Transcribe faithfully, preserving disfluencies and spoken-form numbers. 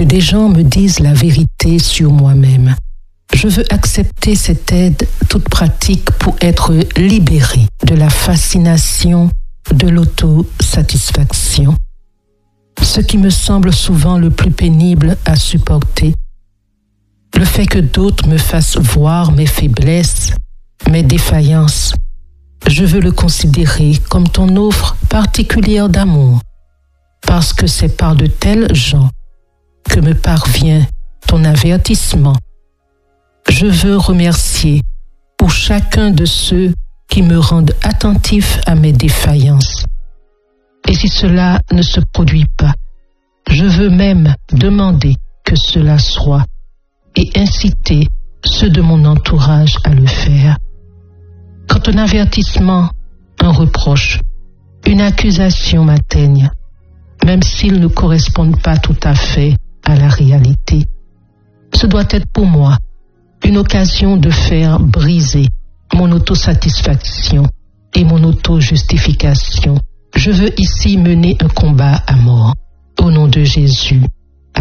que des gens me disent la vérité sur moi-même. Je veux accepter cette aide toute pratique pour être libéré de la fascination de l'autosatisfaction. Ce qui me semble souvent le plus pénible à supporter, le fait que d'autres me fassent voir mes faiblesses, mes défaillances. Je veux le considérer comme ton offre particulière d'amour, parce que c'est par de tels gens que me parvient ton avertissement. Je veux remercier pour chacun de ceux qui me rendent attentif à mes défaillances. Et si cela ne se produit pas, je veux même demander que cela soit et inciter ceux de mon entourage à le faire. Quand un avertissement, un reproche, une accusation m'atteignent, même s'ils ne correspondent pas tout à fait à la réalité, ce doit être pour moi une occasion de faire briser mon autosatisfaction et mon auto-justification. Je veux ici mener un combat à mort. Au nom de Jésus.